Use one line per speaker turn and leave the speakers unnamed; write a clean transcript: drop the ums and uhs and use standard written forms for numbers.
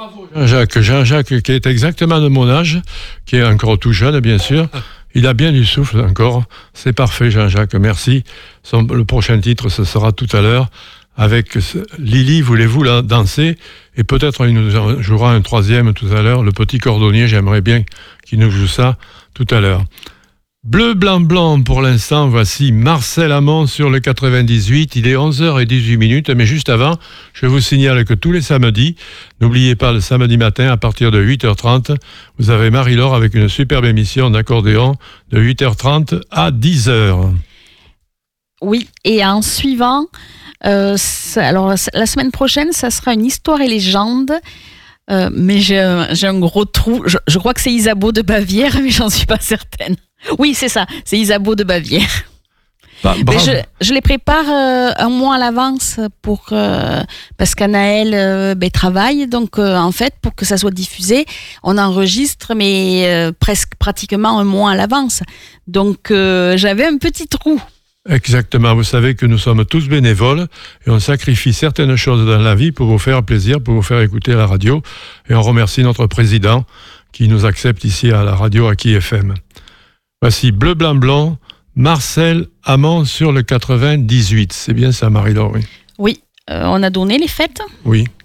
Jean-Jacques qui est exactement de mon âge, qui est encore tout jeune bien sûr. Il a bien du souffle encore. C'est parfait Jean-Jacques, merci. Le prochain titre, ce sera tout à l'heure avec Lily, voulez-vous danser? Et peut-être il nous jouera un troisième tout à l'heure, le petit cordonnier, j'aimerais bien qu'il nous joue ça tout à l'heure. Bleu, blanc, blanc, pour l'instant, voici Marcel Amont sur le 98. Il est 11h18, mais juste avant, je vous signale que tous les samedis, n'oubliez pas le samedi matin, à partir de 8h30, vous avez Marie-Laure avec une superbe émission d'accordéon de 8h30 à 10h.
Oui, et en suivant, alors la semaine prochaine, ça sera une histoire et légende. Mais j'ai un gros trou. Je crois que c'est Isabeau de Bavière, mais j'en suis pas certaine. Oui, c'est ça, c'est Isabeau de Bavière. Je les prépare un mois à l'avance parce qu'Anaël travaille. Donc, en fait, pour que ça soit diffusé, on enregistre, mais pratiquement un mois à l'avance. Donc, j'avais un petit trou.
Exactement, vous savez que nous sommes tous bénévoles et on sacrifie certaines choses dans la vie pour vous faire plaisir, pour vous faire écouter la radio. Et on remercie notre président qui nous accepte ici à la radio Aki FM. Voici Bleu, blanc, blanc, Marcel Amont sur le 98. C'est bien ça, Marie-Laure?
Oui, on a donné les fêtes?
Oui.